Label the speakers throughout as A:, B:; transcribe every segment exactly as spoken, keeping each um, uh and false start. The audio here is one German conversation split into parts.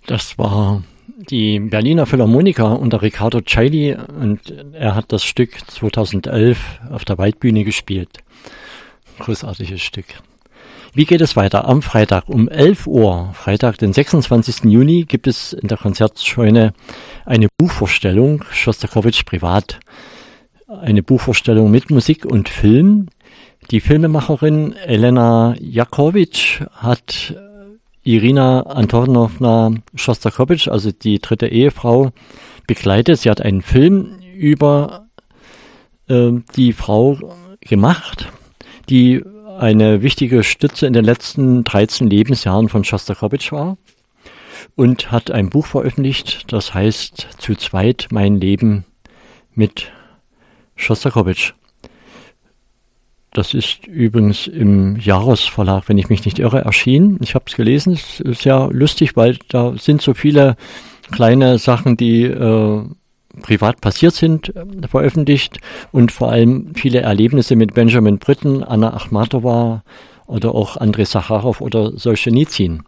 A: Das war die Berliner Philharmoniker unter Riccardo Chailly und er hat das Stück zweitausendelf auf der Waldbühne gespielt. Großartiges Stück. Wie geht es weiter? Am Freitag um elf Uhr, Freitag, den sechsundzwanzigsten Juni, gibt es in der Konzertscheune eine Buchvorstellung, Schostakowitsch privat. Eine Buchvorstellung mit Musik und Film. Die Filmemacherin Elena Jakowitsch hat Irina Antonowna Schostakowitsch, also die dritte Ehefrau, begleitet. Sie hat einen Film über äh, die Frau gemacht, die eine wichtige Stütze in den letzten dreizehn Lebensjahren von Schostakowitsch war und hat ein Buch veröffentlicht, das heißt Zu zweit mein Leben mit Schostakowitsch. Das ist übrigens im Jaros Verlag, wenn ich mich nicht irre, erschienen. Ich habe es gelesen, es ist sehr lustig, weil da sind so viele kleine Sachen, die äh, privat passiert sind, äh, veröffentlicht und vor allem viele Erlebnisse mit Benjamin Britten, Anna Akhmatova oder auch Andrei Sacharow oder Solschenizyn.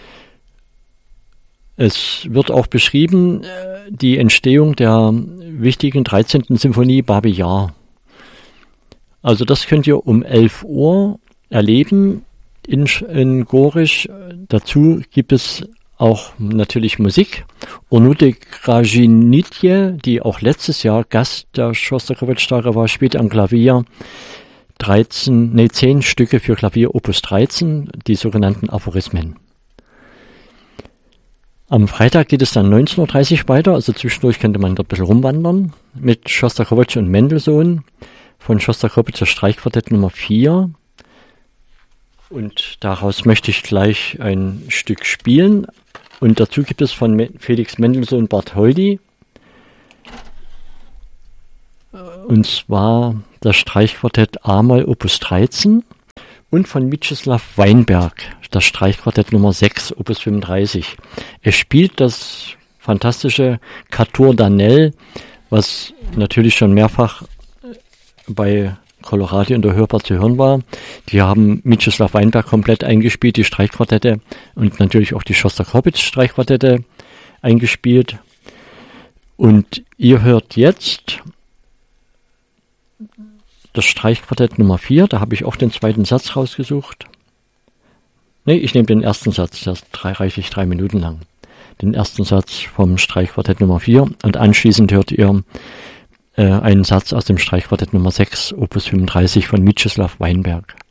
A: Es wird auch beschrieben, äh, die Entstehung der wichtigen dreizehnten Symphonie Babi Yar. Also das könnt ihr um elf Uhr erleben in, in Gorisch. Dazu gibt es auch natürlich Musik. Onute Krajinitje, die auch letztes Jahr Gast der Schostakowitsch-Tage war, spielt am Klavier dreizehn, nee, zehn Stücke für Klavier Opus dreizehn, die sogenannten Aphorismen. Am Freitag geht es dann neunzehn Uhr dreißig weiter, also zwischendurch könnte man dort ein bisschen rumwandern mit Schostakowitsch und Mendelssohn. Von Schostakowitsch das Streichquartett Nummer vier. Und daraus möchte ich gleich ein Stück spielen. Und dazu gibt es von Felix Mendelssohn Bartholdy. Und zwar das Streichquartett A-Moll Opus dreizehn. Und von Mieczysław Weinberg das Streichquartett Nummer sechs Opus fünfunddreißig. Er spielt das fantastische Quatuor Danell, was natürlich schon mehrfach bei Colorado und der Hörbar zu hören war. Die haben Mieczysław Weinberg komplett eingespielt, die Streichquartette und natürlich auch die Schostakowitsch-Streichquartette eingespielt. Und ihr hört jetzt das Streichquartett Nummer vier, da habe ich auch den zweiten Satz rausgesucht. Ne, ich nehme den ersten Satz, der ist drei, reichlich drei Minuten lang. Den ersten Satz vom Streichquartett Nummer vier und anschließend hört ihr einen Satz aus dem Streichquartett Nummer sechs, Opus fünfunddreißig von Mieczysław Weinberg.